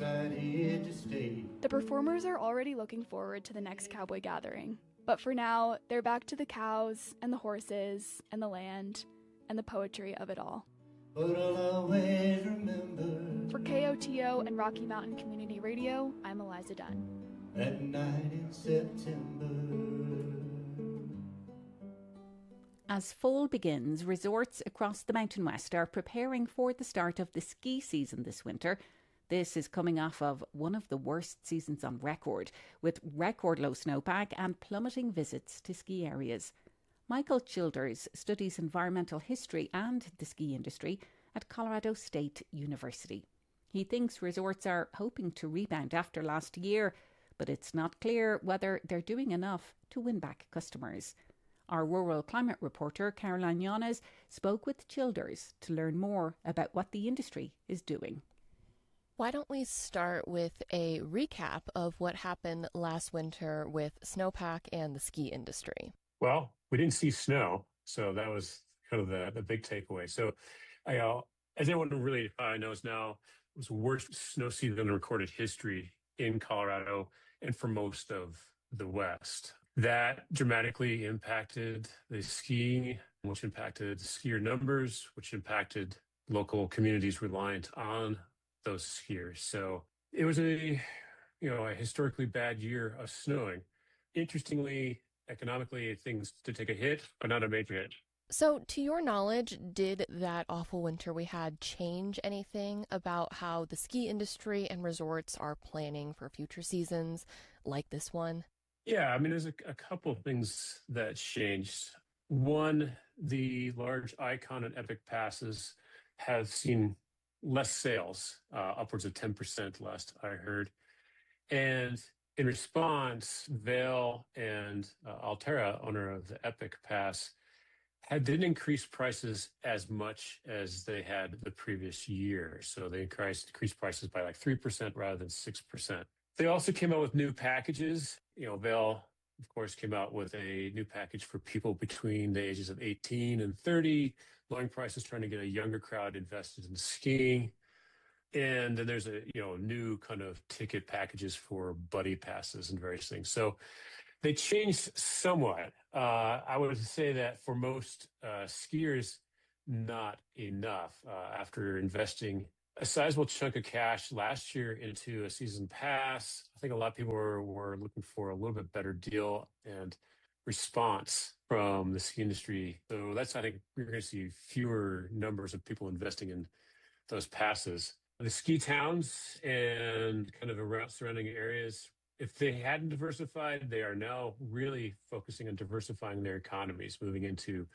decided to stay. The performers are already looking forward to the next cowboy gathering. But for now, they're back to the cows and the horses and the land and the poetry of it all. But I'll always remember. For KOTO and Rocky Mountain Community Radio, I'm Eliza Dunn. That night in September. As fall begins, resorts across the Mountain West are preparing for the start of the ski season this winter. This is coming off of one of the worst seasons on record, with record low snowpack and plummeting visits to ski areas. Michael Childers studies environmental history and the ski industry at Colorado State University. He thinks resorts are hoping to rebound after last year, but it's not clear whether they're doing enough to win back customers. Our rural climate reporter, Caroline Yanes, spoke with Childers to learn more about what the industry is doing. Why don't we start with a recap of what happened last winter with snowpack and the ski industry? Well, we didn't see snow, so that was kind of the big takeaway. So, as everyone really knows now, it was the worst snow season in recorded history in Colorado and for most of the West. That dramatically impacted the skiing, which impacted skier numbers, which impacted local communities reliant on those skiers. So it was a historically bad year of snowing. Interestingly, economically, things did take a hit, but not a major hit. So to your knowledge, did that awful winter we had change anything about how the ski industry and resorts are planning for future seasons like this one? Yeah, I mean, there's a couple of things that changed. One, the large Icon and Epic passes have seen less sales, upwards of 10% last I heard. And in response, Vail and Alterra, owner of the Epic Pass, didn't increase prices as much as they had the previous year. So they increased prices by like 3% rather than 6%. They also came out with new packages. Vail, of course, came out with a new package for people between the ages of 18 and 30, lowering prices, trying to get a younger crowd invested in skiing. And then there's a new kind of ticket packages for buddy passes and various things. So they changed somewhat. I would say that for most skiers, not enough. After investing a sizable chunk of cash last year into a season pass, I think a lot of people were looking for a little bit better deal and response from the ski industry. So I think we're going to see fewer numbers of people investing in those passes. The ski towns and kind of around surrounding areas, if they hadn't diversified, they are now really focusing on diversifying their economies, moving into,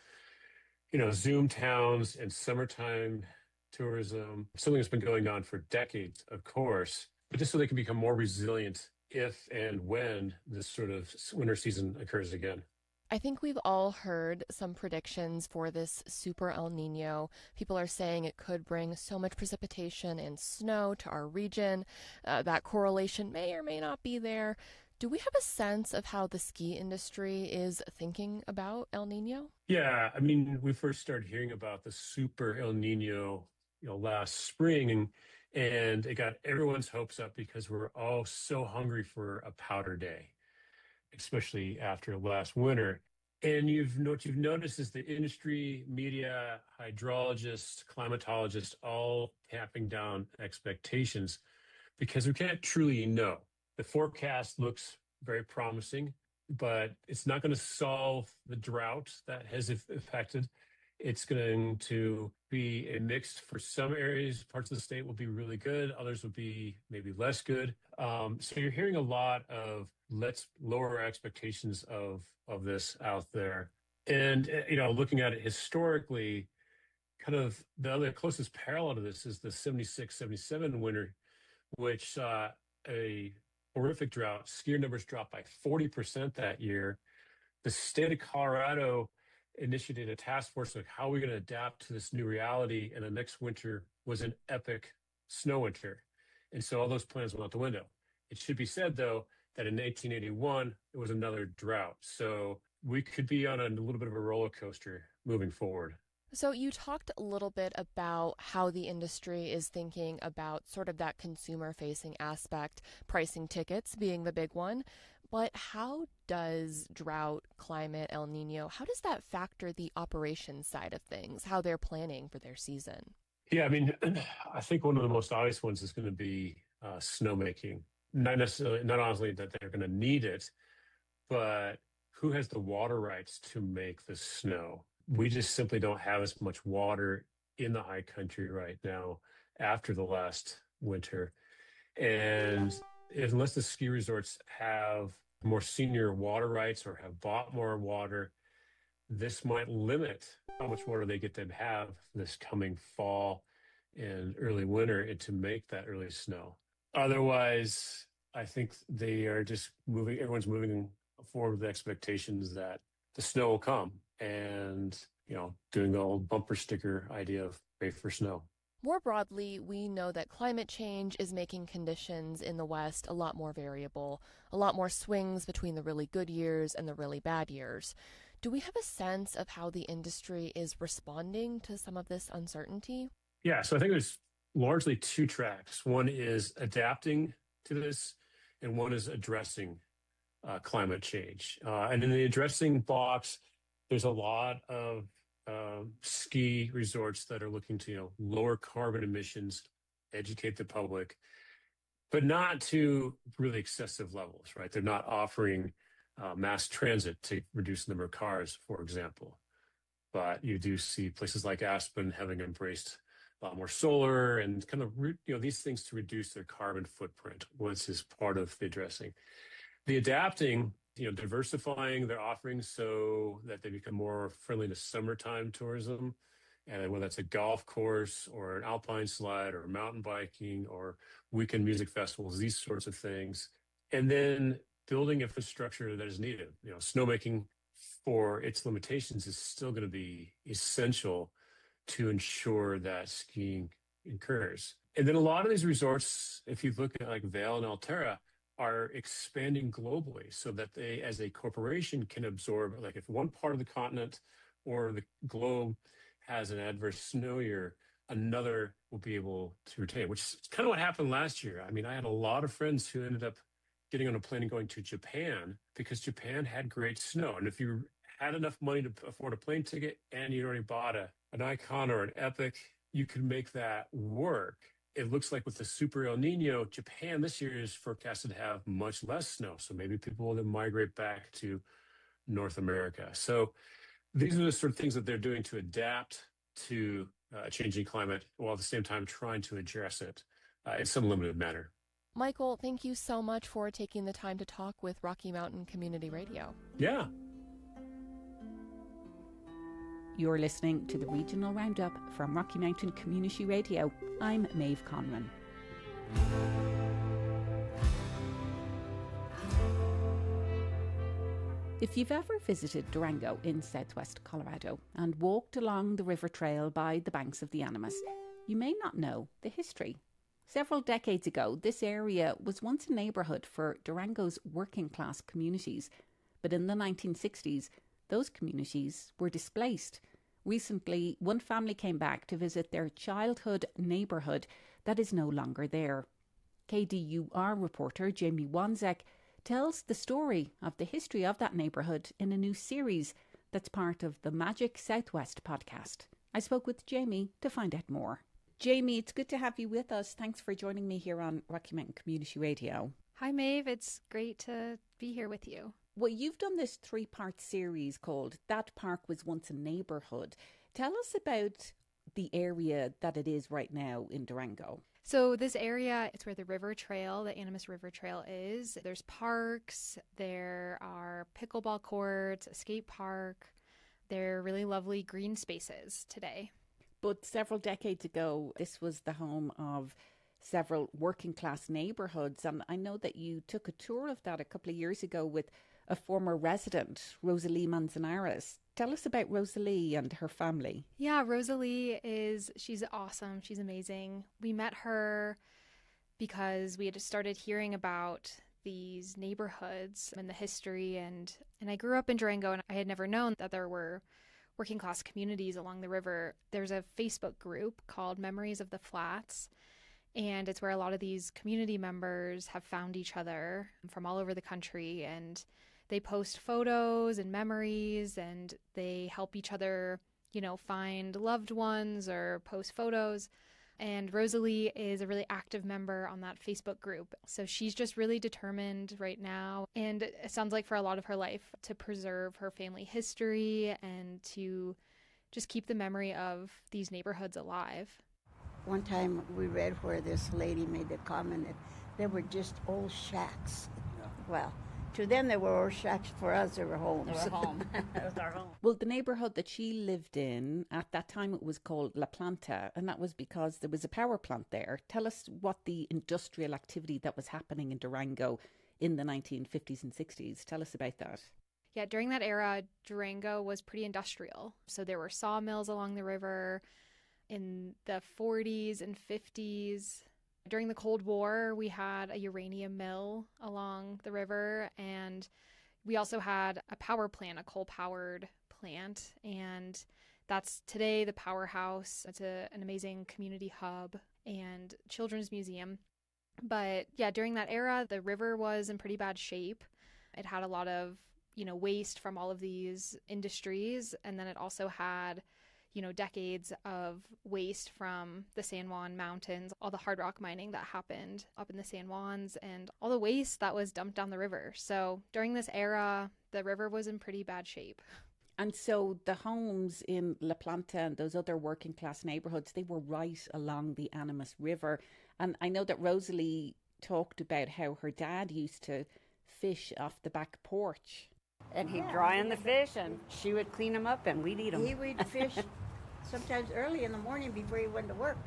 Zoom towns and summertime tourism, something that's been going on for decades, of course, but just so they can become more resilient if and when this sort of winter season occurs again. I think we've all heard some predictions for this super El Nino. People are saying it could bring so much precipitation and snow to our region. That correlation may or may not be there. Do we have a sense of how the ski industry is thinking about El Nino? Yeah, I mean, we first started hearing about the super El Nino last spring, and it got everyone's hopes up because we're all so hungry for a powder day, especially after last winter. And what you've noticed is the industry, media, hydrologists, climatologists, all tapping down expectations because we can't truly know. The forecast looks very promising, but it's not going to solve the drought that has affected. It's going to be a mix. For some areas, parts of the state will be really good. Others will be maybe less good. So you're hearing a lot of let's lower our expectations of this out there. And, looking at it historically, kind of the other closest parallel to this is the 76-77 winter, which saw a horrific drought. Skier numbers dropped by 40% that year. The state of Colorado initiated a task force of how we're going to adapt to this new reality. And the next winter was an epic snow winter. And so all those plans went out the window. It should be said, though, that in 1881, it was another drought. So we could be on a little bit of a roller coaster moving forward. So you talked a little bit about how the industry is thinking about sort of that consumer-facing aspect, pricing tickets being the big one. But how does drought, climate, El Nino, how does that factor the operations side of things, how they're planning for their season? Yeah, I mean, I think one of the most obvious ones is going to be snowmaking. Not honestly that they're going to need it, but who has the water rights to make the snow? We just simply don't have as much water in the high country right now after the last winter. And unless the ski resorts have more senior water rights or have bought more water, this might limit how much water they get to have this coming fall and early winter and to make that early snow. Otherwise, I think they are just everyone's moving forward with the expectations that the snow will come and, doing the old bumper sticker idea of pray for snow. More broadly, we know that climate change is making conditions in the West a lot more variable, a lot more swings between the really good years and the really bad years. Do we have a sense of how the industry is responding to some of this uncertainty? Yeah, so I think there's largely two tracks. One is adapting to this, and one is addressing climate change. And in the addressing box, there's a lot of ski resorts that are looking to lower carbon emissions, educate the public, but not to really excessive levels, right? They're not offering mass transit to reduce the number of cars, for example. But you do see places like Aspen having embraced a lot more solar and kind of these things to reduce their carbon footprint, which is part of the addressing. The adapting, diversifying their offerings so that they become more friendly to summertime tourism, and whether that's a golf course or an alpine slide or mountain biking or weekend music festivals, these sorts of things. And then building infrastructure that is needed. Snowmaking for its limitations is still going to be essential to ensure that skiing occurs. And then a lot of these resorts, if you look at like Vail and Alterra, are expanding globally so that they, as a corporation, can absorb, like if one part of the continent or the globe has an adverse snow year, another will be able to retain, which is kind of what happened last year. I mean, I had a lot of friends who ended up getting on a plane and going to Japan because Japan had great snow. And if you had enough money to afford a plane ticket and you already bought an Icon or an Epic, you could make that work. It looks like with the Super El Nino, Japan this year is forecasted to have much less snow. So maybe people will then migrate back to North America. So these are the sort of things that they're doing to adapt to a changing climate while at the same time trying to address it in some limited manner. Michael, thank you so much for taking the time to talk with Rocky Mountain Community Radio. Yeah. You're listening to the Regional Roundup from Rocky Mountain Community Radio. I'm Maeve Conran. If you've ever visited Durango in southwest Colorado and walked along the river trail by the banks of the Animas, you may not know the history. Several decades ago, this area was once a neighbourhood for Durango's working class communities, but in the 1960s, those communities were displaced. Recently, one family came back to visit their childhood neighbourhood that is no longer there. KDUR reporter Jamie Wanzek tells the story of the history of that neighbourhood in a new series that's part of the Magic Southwest podcast. I spoke with Jamie to find out more. Jamie, it's good to have you with us. Thanks for joining me here on Rocky Mountain Community Radio. Hi, Maeve. It's great to be here with you. Well, you've done this 3-part series called That Park Was Once a Neighbourhood. Tell us about the area that it is right now in Durango. So this area, it's where the river trail, the Animas River Trail is. There's parks, there are pickleball courts, a skate park. They're really lovely green spaces today. But several decades ago, this was the home of several working class neighbourhoods. And I know that you took a tour of that a couple of years ago with a former resident, Rosalie Manzanares. Tell us about Rosalie and her family. Yeah, Rosalie she's awesome. She's amazing. We met her because we had started hearing about these neighborhoods and the history. And I grew up in Durango, and I had never known that there were working class communities along the river, there's a Facebook group called Memories of the Flats. And it's where a lot of these community members have found each other from all over the country. And they post photos and memories, and they help each other, find loved ones or post photos. And Rosalie is a really active member on that Facebook group. So she's just really determined right now, and it sounds like for a lot of her life, to preserve her family history and to just keep the memory of these neighborhoods alive. One time we read where this lady made the comment that there were just old shacks. Yeah. Well, to them they were old shacks. For us, they were homes. They were home. That was our home. Well, the neighborhood that she lived in, at that time it was called La Planta, and that was because there was a power plant there. Tell us what the industrial activity that was happening in Durango in the 1950s and 60s. Tell us about that. Yeah, during that era, Durango was pretty industrial. So there were sawmills along the river in the 40s and 50s. During the Cold War, we had a uranium mill along the river, and we also had a power plant, a coal-powered plant, and that's today the powerhouse. It's an amazing community hub and children's museum. But yeah, during that era, the river was in pretty bad shape. It had a lot of, waste from all of these industries, and then it also had decades of waste from the San Juan Mountains, all the hard rock mining that happened up in the San Juans, and all the waste that was dumped down the river. So during this era, the river was in pretty bad shape. And so the homes in La Planta and those other working class neighborhoods, they were right along the Animas River. And I know that Rosalie talked about how her dad used to fish off the back porch. And he'd dry in the fish, and she would clean them up, and we'd eat them. He would fish sometimes early in the morning before he went to work.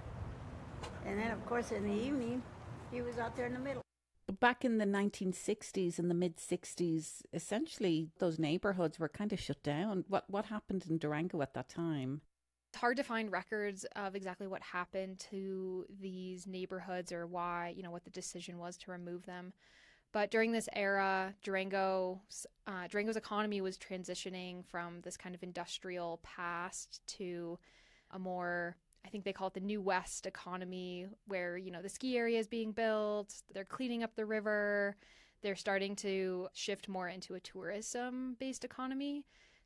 And then, of course, in the evening, he was out there in the middle. Back in the 1960s and the mid-60s, essentially, those neighborhoods were kind of shut down. What happened in Durango at that time? It's hard to find records of exactly what happened to these neighborhoods or why, what the decision was to remove them. But during this era, Durango's economy was transitioning from this kind of industrial past to a more, I think they call it the New West economy, where, the ski area is being built, they're cleaning up the river, they're starting to shift more into a tourism-based economy.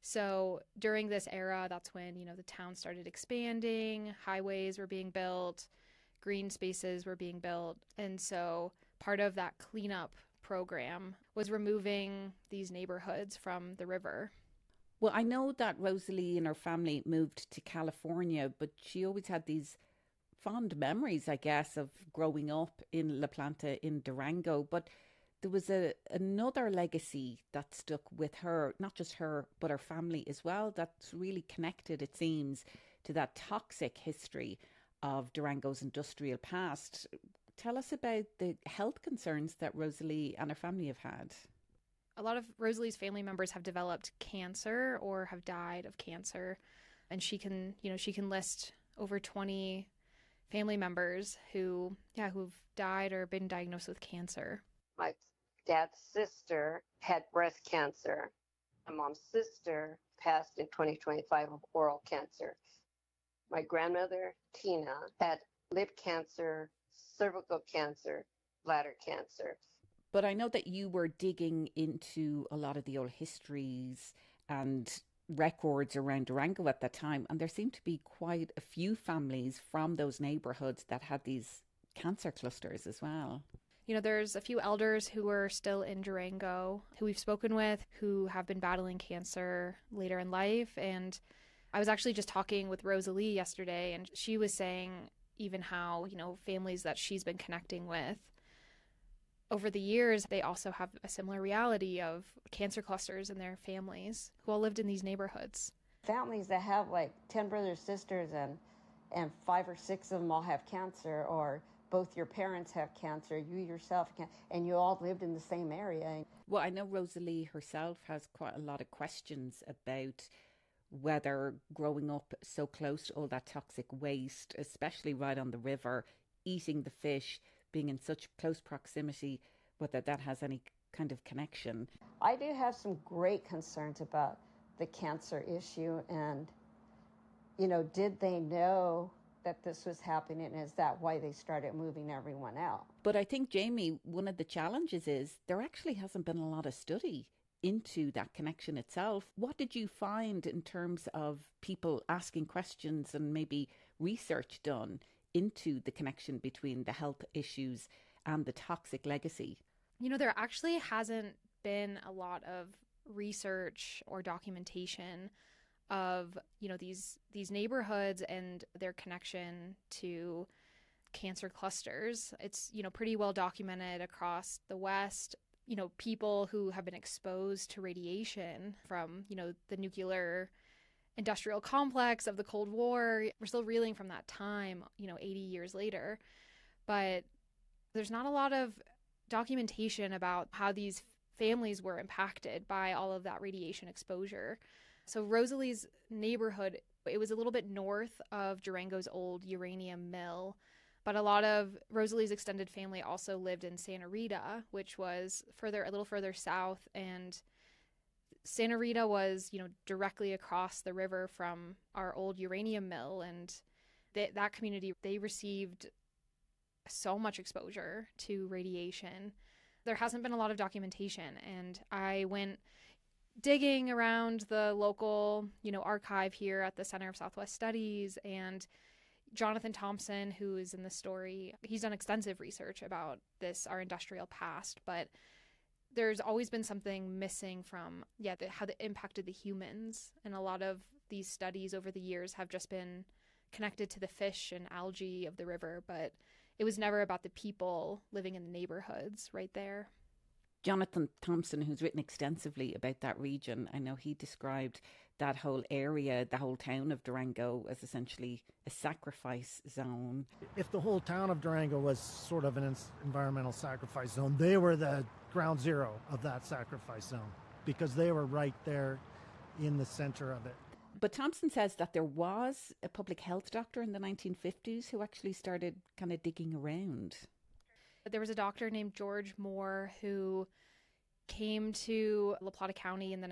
So during this era, that's when, the town started expanding, highways were being built, green spaces were being built. And so part of that cleanup program was removing these neighborhoods from the river. Well, I know that Rosalie and her family moved to California, but she always had these fond memories, I guess, of growing up in La Planta in Durango. But there was another legacy that stuck with her, not just her, but her family as well, that's really connected, it seems, to that toxic history of Durango's industrial past. Tell us about the health concerns that Rosalie and her family have had. A lot of Rosalie's family members have developed cancer or have died of cancer. And she can list over 20 family members who've died or been diagnosed with cancer. My dad's sister had breast cancer. My mom's sister passed in 2025 of oral cancer. My grandmother, Tina, had lip cancer, cervical cancer, bladder cancer. But I know that you were digging into a lot of the old histories and records around Durango at that time, and there seemed to be quite a few families from those neighborhoods that had these cancer clusters as well. There's a few elders who are still in Durango who we've spoken with who have been battling cancer later in life. And I was actually just talking with Rosalie yesterday, and she was saying even how, families that she's been connecting with over the years, they also have a similar reality of cancer clusters in their families who all lived in these neighborhoods. Families that have like 10 brothers, sisters, and 5 or 6 of them all have cancer, or both your parents have cancer, you yourself can, and you all lived in the same area. Well, I know Rosalie herself has quite a lot of questions about whether growing up so close to all that toxic waste, especially right on the river, eating the fish, being in such close proximity, whether that has any kind of connection. I do have some great concerns about the cancer issue. And, did they know that this was happening? Is that why they started moving everyone out? But I think, Jamie, one of the challenges is there actually hasn't been a lot of study into that connection itself. What did you find in terms of people asking questions and maybe research done into the connection between the health issues and the toxic legacy? There actually hasn't been a lot of research or documentation of, these neighborhoods and their connection to cancer clusters. It's, pretty well documented across the West. People who have been exposed to radiation from, the nuclear industrial complex of the Cold War. We're still reeling from that time, 80 years later. But there's not a lot of documentation about how these families were impacted by all of that radiation exposure. So Rosalie's neighborhood, it was a little bit north of Durango's old uranium mill, but a lot of Rosalie's extended family also lived in Santa Rita, which was a little further south. And Santa Rita was, directly across the river from our old uranium mill. And that community, they received so much exposure to radiation. There hasn't been a lot of documentation. And I went digging around the local, archive here at the Center of Southwest Studies, and Jonathan Thompson, who is in the story, he's done extensive research about our industrial past, but there's always been something missing from, how it impacted the humans. And a lot of these studies over the years have just been connected to the fish and algae of the river, but it was never about the people living in the neighborhoods right there. Jonathan Thompson, who's written extensively about that region, I know he described that whole area, the whole town of Durango, as essentially a sacrifice zone. If the whole town of Durango was sort of an environmental sacrifice zone, they were the ground zero of that sacrifice zone because they were right there in the center of it. But Thompson says that there was a public health doctor in the 1950s who actually started kind of digging around. There was a doctor named George Moore who came to La Plata County in the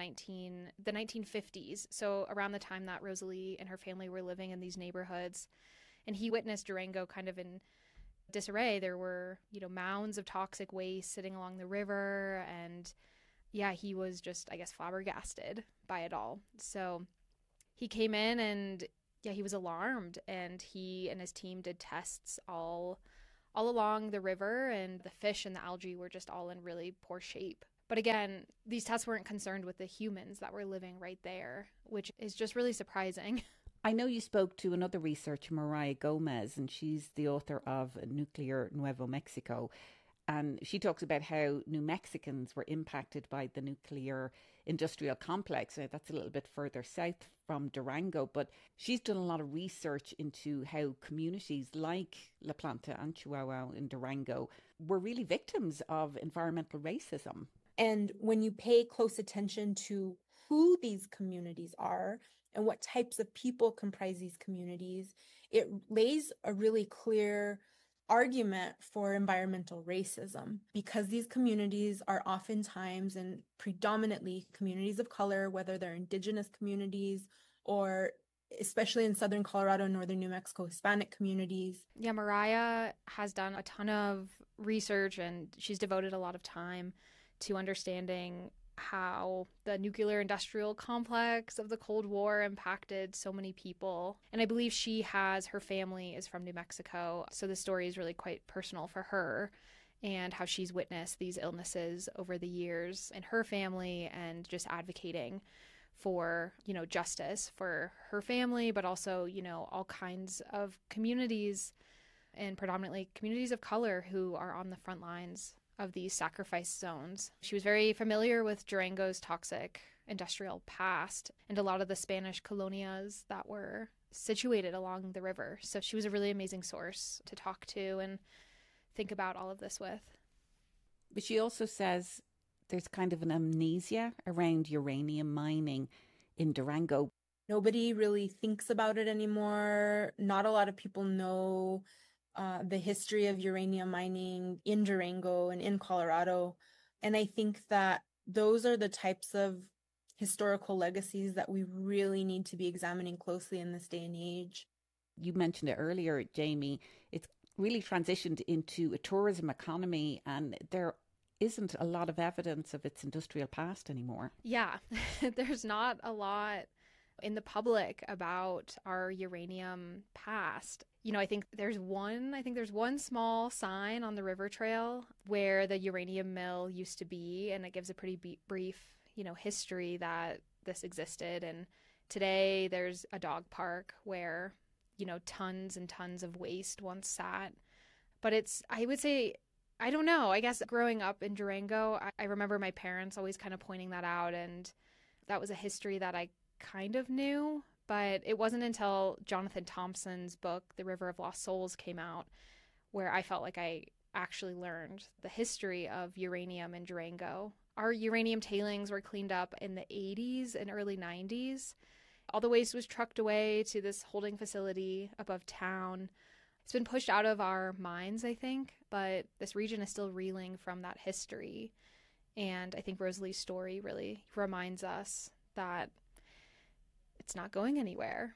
1950s, so around the time that Rosalie and her family were living in these neighborhoods. And he witnessed Durango kind of in disarray. There were, mounds of toxic waste sitting along the river, and he was just, I guess, flabbergasted by it all. So he came in and he was alarmed, and he and his team did tests all along the river, and the fish and the algae were just all in really poor shape. But again, these tests weren't concerned with the humans that were living right there, which is just really surprising. I know you spoke to another researcher, Mariah Gomez, and she's the author of Nuclear Nuevo Mexico. And she talks about how New Mexicans were impacted by the nuclear industrial complex. Now, that's a little bit further south from Durango, but she's done a lot of research into how communities like La Planta and Chihuahua in Durango were really victims of environmental racism. And when you pay close attention to who these communities are and what types of people comprise these communities, it lays a really clear argument for environmental racism, because these communities are oftentimes and predominantly communities of color, whether they're indigenous communities or especially in southern Colorado and northern New Mexico, Hispanic communities. Yeah, Mariah has done a ton of research, and she's devoted a lot of time to understanding how the nuclear industrial complex of the Cold War impacted so many people. And I believe her family is from New Mexico, so the story is really quite personal for her, and how she's witnessed these illnesses over the years in her family, and just advocating for, justice for her family, but also, all kinds of communities, and predominantly communities of color, who are on the front lines of these sacrifice zones. She was very familiar with Durango's toxic industrial past and a lot of the Spanish colonias that were situated along the river. So she was a really amazing source to talk to and think about all of this with. But she also says there's kind of an amnesia around uranium mining in Durango. Nobody really thinks about it anymore. Not a lot of people know the history of uranium mining in Durango and in Colorado. And I think that those are the types of historical legacies that we really need to be examining closely in this day and age. You mentioned it earlier, Jamie. It's really transitioned into a tourism economy, and there isn't a lot of evidence of its industrial past anymore. Yeah, there's not a lot in the public about our uranium past. I think there's one small sign on the river trail where the uranium mill used to be, and it gives a pretty brief, history that this existed. And today there's a dog park where, tons and tons of waste once sat. But I would say, I don't know, I guess growing up in Durango, I remember my parents always kind of pointing that out, and that was a history that I kind of knew. But it wasn't until Jonathan Thompson's book, The River of Lost Souls, came out where I felt like I actually learned the history of uranium in Durango. Our uranium tailings were cleaned up in the 80s and early 90s. All the waste was trucked away to this holding facility above town. It's been pushed out of our minds, I think, but this region is still reeling from that history. And I think Rosalie's story really reminds us that it's not going anywhere.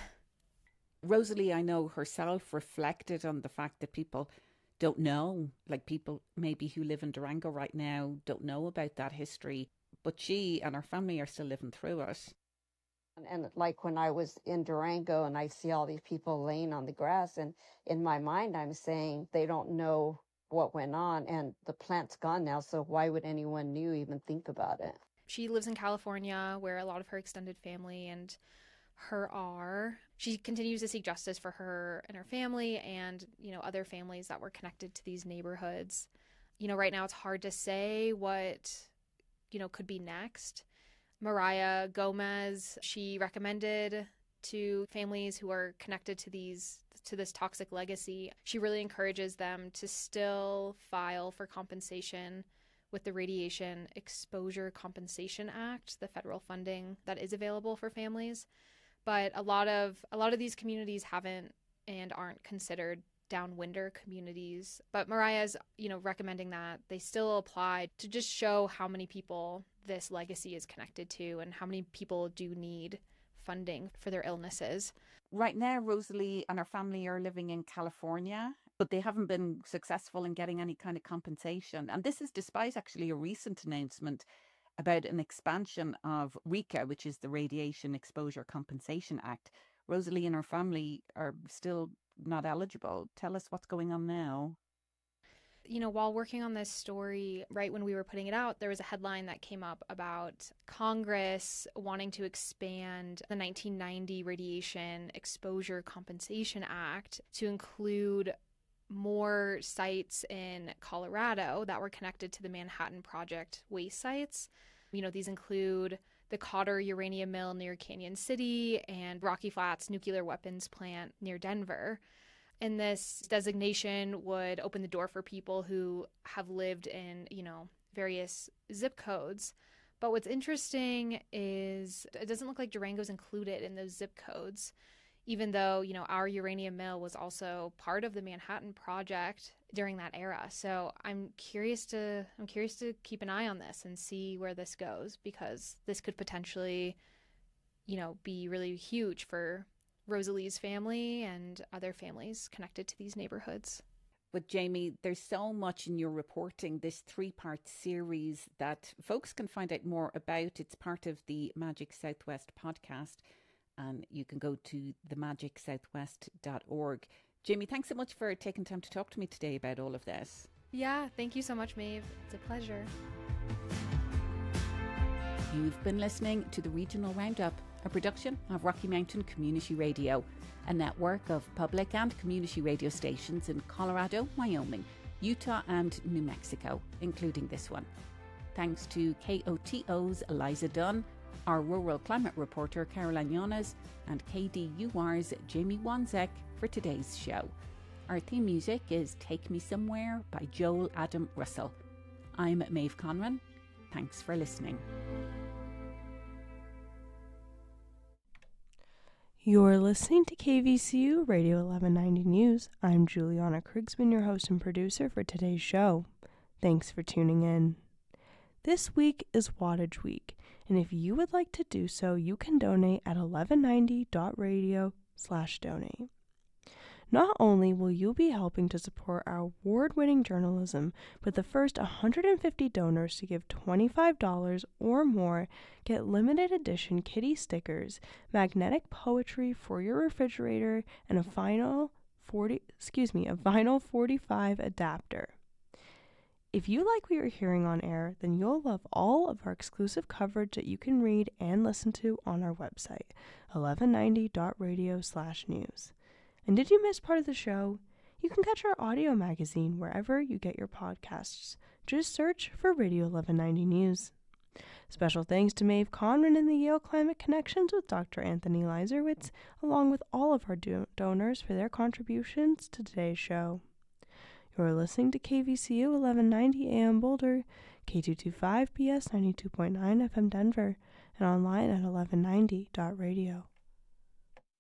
Rosalie, I know herself, reflected on the fact that people don't know, like people maybe who live in Durango right now don't know about that history, but she and her family are still living through it. And like when I was in Durango and I see all these people laying on the grass, and in my mind I'm saying they don't know what went on, and the plant's gone now, so why would anyone new even think about it? She lives in California, where a lot of her extended family and her are. She continues to seek justice for her and her family and, other families that were connected to these neighborhoods. Right now it's hard to say what, could be next. Mariah Gomez, she recommended to families who are connected to this toxic legacy, she really encourages them to still file for compensation with the Radiation Exposure Compensation Act, the federal funding that is available for families. But a lot of these communities haven't and aren't considered downwinder communities. But Mariah's, recommending that they still apply to just show how many people this legacy is connected to and how many people do need funding for their illnesses. Right now, Rosalie and her family are living in California, but they haven't been successful in getting any kind of compensation. And this is despite actually a recent announcement about an expansion of RECA, which is the Radiation Exposure Compensation Act. Rosalie and her family are still not eligible. Tell us what's going on now. While working on this story, right when we were putting it out, there was a headline that came up about Congress wanting to expand the 1990 Radiation Exposure Compensation Act to include more sites in Colorado that were connected to the Manhattan Project waste sites. These include the Cotter Uranium Mill near Canyon City and Rocky Flats Nuclear Weapons Plant near Denver. And this designation would open the door for people who have lived in, various zip codes. But what's interesting is it doesn't look like Durango's included in those zip codes, even though, our uranium mill was also part of the Manhattan Project during that era. So I'm curious to keep an eye on this and see where this goes, because this could potentially, be really huge for Rosalie's family and other families connected to these neighborhoods. But Jamie, there's so much in your reporting, this 3-part series that folks can find out more about. It's part of the Magic Southwest podcast, and you can go to themagicsouthwest.org. Jamie, thanks so much for taking time to talk to me today about all of this. Yeah, thank you so much, Maeve. It's a pleasure. You've been listening to the Regional Roundup, a production of Rocky Mountain Community Radio, a network of public and community radio stations in Colorado, Wyoming, Utah and New Mexico, including this one. Thanks to KOTO's Eliza Dunn, our rural climate reporter Caroline Yanes, and KDUR's Jamie Wanzek for today's show. Our theme music is Take Me Somewhere by Joel Adam Russell. I'm Maeve Conran. Thanks for listening. You're listening to KVCU Radio 1190 News. I'm Juliana Krigsman, your host and producer for today's show. Thanks for tuning in. This week is Wattage Week, and if you would like to do so, you can donate at 1190.radio/donate. Not only will you be helping to support our award-winning journalism, but the first 150 donors to give $25 or more get limited edition kitty stickers, magnetic poetry for your refrigerator, and a vinyl 45 adapter. If you like what you're hearing on air, then you'll love all of our exclusive coverage that you can read and listen to on our website, 1190.radio/news. And did you miss part of the show? You can catch our audio magazine wherever you get your podcasts. Just search for Radio 1190 News. Special thanks to Maeve Conran and the Yale Climate Connections with Dr. Anthony Leiserowitz, along with all of our donors for their contributions to today's show. You're listening to KVCU 1190 AM Boulder, K225BS 92.9 FM Denver, and online at 1190.radio.